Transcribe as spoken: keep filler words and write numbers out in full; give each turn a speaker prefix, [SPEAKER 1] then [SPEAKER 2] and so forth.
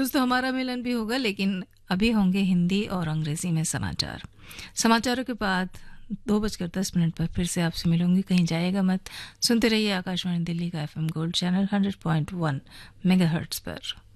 [SPEAKER 1] कुछ तो हमारा मिलन भी होगा, लेकिन अभी होंगे हिंदी और अंग्रेजी में समाचार। समाचारों के बाद दो बजकर दस मिनट पर फिर से आपसे मिलूंगी। कहीं जाएगा मत, सुनते रहिए आकाशवाणी दिल्ली का FM gold channel hundred point one megahertz पर।